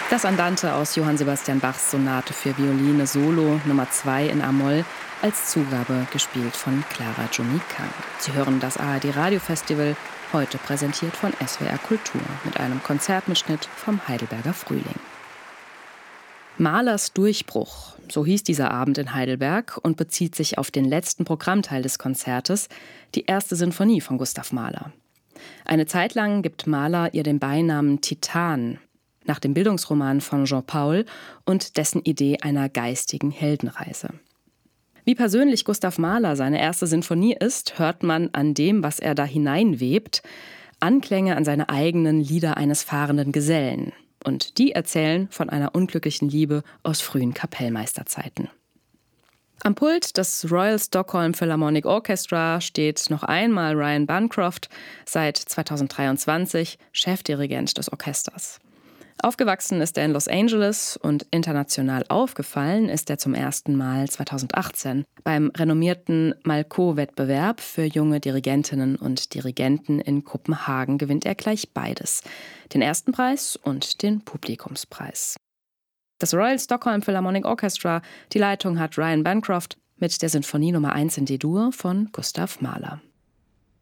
Das Andante aus Johann Sebastian Bachs Sonate für Violine Solo Nummer 2 in A-Moll, als Zugabe gespielt von Clara Juni Kang. Sie hören das ARD-Radiofestival, heute präsentiert von SWR Kultur mit einem Konzertmitschnitt vom Heidelberger Frühling. Mahlers Durchbruch, so hieß dieser Abend in Heidelberg und bezieht sich auf den letzten Programmteil des Konzertes, die erste Sinfonie von Gustav Mahler. Eine Zeit lang gibt Mahler ihr den Beinamen Titan, nach dem Bildungsroman von Jean Paul und dessen Idee einer geistigen Heldenreise. Wie persönlich Gustav Mahler seine erste Sinfonie ist, hört man an dem, was er da hineinwebt, Anklänge an seine eigenen Lieder eines fahrenden Gesellen. Und die erzählen von einer unglücklichen Liebe aus frühen Kapellmeisterzeiten. Am Pult des Royal Stockholm Philharmonic Orchestra steht noch einmal Ryan Bancroft, seit 2023 Chefdirigent des Orchesters. Aufgewachsen ist er in Los Angeles und international aufgefallen ist er zum ersten Mal 2018. Beim renommierten Malko-Wettbewerb für junge Dirigentinnen und Dirigenten in Kopenhagen gewinnt er gleich beides, den ersten Preis und den Publikumspreis. Das Royal Stockholm Philharmonic Orchestra, die Leitung hat Ryan Bancroft mit der Sinfonie Nummer 1 in D-Dur von Gustav Mahler.